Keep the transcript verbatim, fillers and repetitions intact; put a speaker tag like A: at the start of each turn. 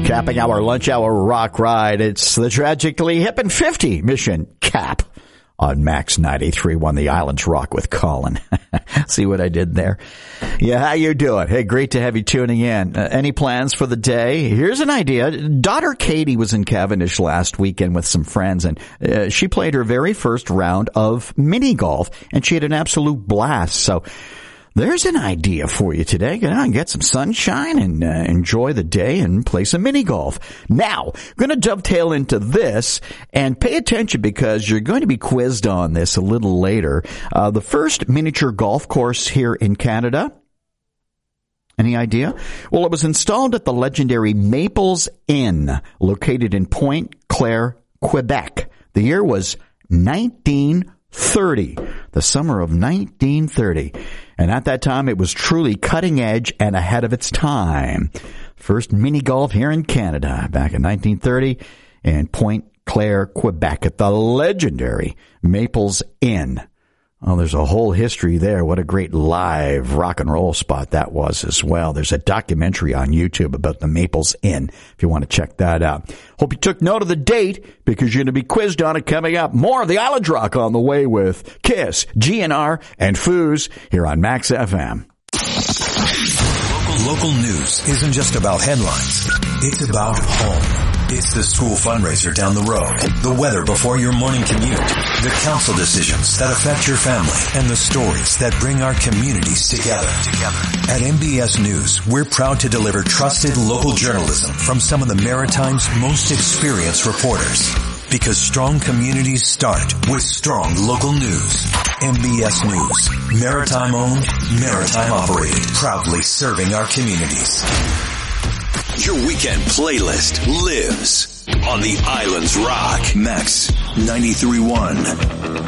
A: Capping our lunch hour rock ride, it's the Tragically Hip and fifty Mission Cap on Max ninety-three point one, The Islands Rock with Colin. See what I did there? Yeah, how you doing? Hey, great to have you tuning in. Uh, any plans for the day? Here's an idea. Daughter Katie was in Cavendish last weekend with some friends, and uh, she played her very first round of mini golf, and she had an absolute blast. So there's an idea for you today. Get out and get some sunshine and uh, enjoy the day and play some mini golf. Now, going to dovetail into this and pay attention because you're going to be quizzed on this a little later. Uh, the first miniature golf course here in Canada. Any idea? Well, it was installed at the legendary Maples Inn, located in Pointe Claire, Quebec. The year was nineteen thirty, the summer of nineteen thirty. And at that time, it was truly cutting edge and ahead of its time. First mini golf here in Canada back in nineteen thirty in Pointe Claire, Quebec at the legendary Maples Inn. Oh, there's a whole history there. What a great live rock and roll spot that was as well. There's a documentary on YouTube about the Maples Inn if you want to check that out. Hope you took note of the date because you're going to be quizzed on it coming up. More of the Island Rock on the way with Kiss, G N R, and Foos here on Max F M.
B: Local, local news isn't just about headlines. It's about home. It's the school fundraiser down the road, the weather before your morning commute, the council decisions that affect your family, and the stories that bring our communities together. Together. At M B S News, we're proud to deliver trusted local journalism from some of the Maritime's most experienced reporters. Because strong communities start with strong local news. M B S News, Maritime owned, Maritime operated, proudly serving our communities.
C: Your weekend playlist lives on the Islands Rock.
B: Max ninety-three point one.